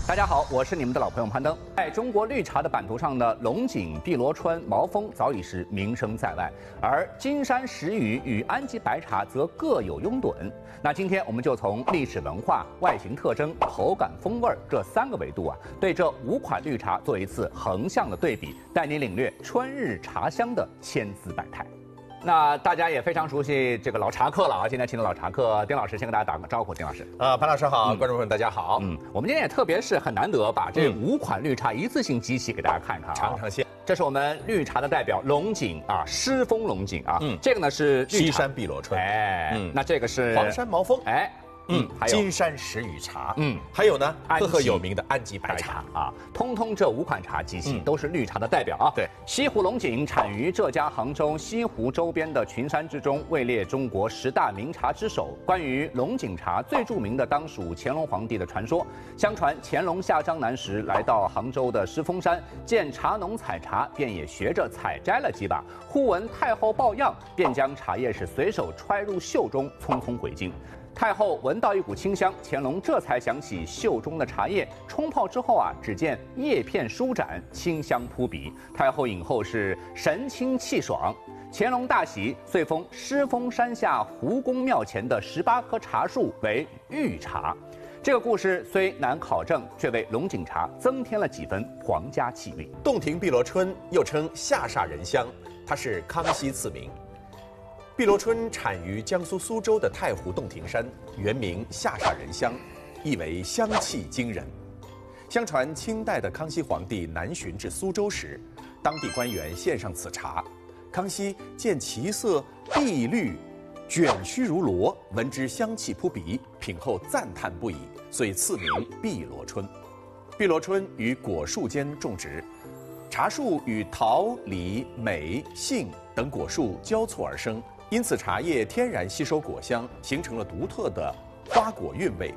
大家好，我是你们的老朋友攀登。在中国绿茶的版图上呢，龙井、碧螺春、毛峰早已是名声在外，而金山石榆与安吉白茶则各有拥趸。那今天我们就从历史文化、外形特征、口感风味这3个维度对这5款绿茶做一次横向的对比，带你领略春日茶香的千姿百态。那大家也非常熟悉这个老茶客了今天请的老茶客丁老师先跟大家打个招呼。丁老师， 潘老师好，观众朋友们大家好。 我们今天也特别是很难得把这5款绿茶一次性集齐给大家看看尝尝鲜。 这是我们绿茶的代表龙井狮峰龙井这个呢是西山碧螺春， 那这个是黄山毛峰， 还有金山石榆茶，还有呢赫赫有名的安吉白茶通通这5款茶集齐都是绿茶的代表对， 西湖龙井产于浙江杭州西湖周边的群山之中，位列中国10大名茶之首。关于龙井茶最著名的当属乾隆皇帝的传说。相传乾隆下江南时来到杭州的狮峰山，见茶农采茶，便也学着采摘了几把，忽闻太后抱恙，便将茶叶是随手揣入袖中，匆匆回京。太后闻到一股清香，乾隆这才想起袖中的茶叶，冲泡之后只见叶片舒展，清香扑鼻。太后饮后是神清气爽，乾隆大喜，遂封狮峰山下湖公庙前的18棵茶树为御茶。这个故事虽难考证，却为龙井茶增添了几分皇家气韵。 洞庭碧螺春又称下煞人香，它是康熙赐名。碧螺春产于江苏苏州的太湖洞庭山，原名下煞人香，意为香气惊人。相传清代的康熙皇帝南巡至苏州时，当地官员献上此茶，康熙见其色碧绿，卷须如螺，闻之香气扑鼻，品后赞叹不已，遂赐名碧螺春。碧螺春于果树间种植，茶树与桃、李、美、杏等果树交错而生，因此茶叶天然吸收果香，形成了独特的花果韵味。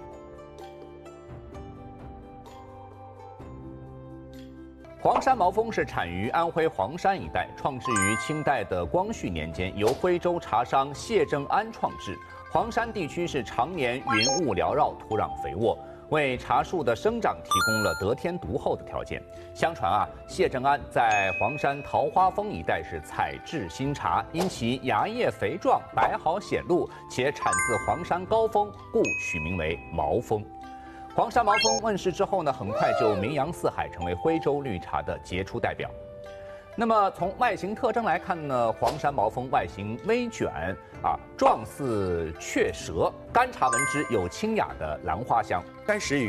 黄山毛峰是产于安徽黄山一带，创制于清代的光绪年间，由徽州茶商谢正安创制。黄山地区是常年云雾缭绕，土壤肥沃，为茶树的生长提供了得天独厚的条件。相传谢正安在黄山桃花峰一带是采制新茶，因其芽叶肥壮，白毫显露，且产自黄山高峰，故取名为毛峰。黄山毛峰问世之后呢，很快就名扬四海，成为徽州绿茶的杰出代表。那么从外形特征来看呢，黄山毛峰外形微卷状似雀舌，干茶闻之有清雅的兰花香。干石榆